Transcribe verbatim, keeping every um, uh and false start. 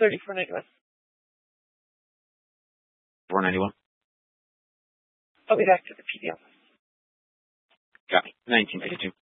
thirty-four ninety-one. four ninety-one. I'll be back to the P D L. Got me. nineteen fifty-two.